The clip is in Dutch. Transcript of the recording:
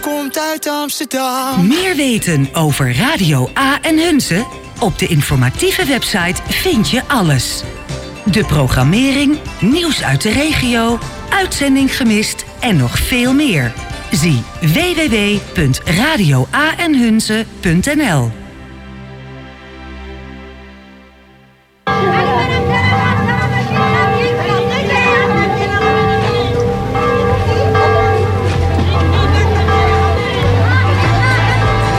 Komt uit Amsterdam. Meer weten over Radio A en Hunze? Op de informatieve website vind je alles. De programmering, nieuws uit de regio, uitzending gemist en nog veel meer. Zie www.radioaenhunze.nl.